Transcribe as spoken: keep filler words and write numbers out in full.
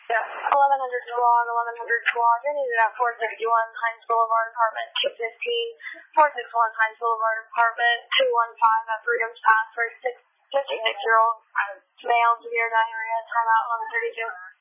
Yeah. eleven hundred squad, eleven hundred squad. You're needed at four sixty-one Hines Boulevard, apartment two fifteen. four sixty-one Hines Boulevard, apartment two fifteen at Freedom's Pass for a fifty-six-year-old male, severe diarrhea, timeout eleven thirty-two.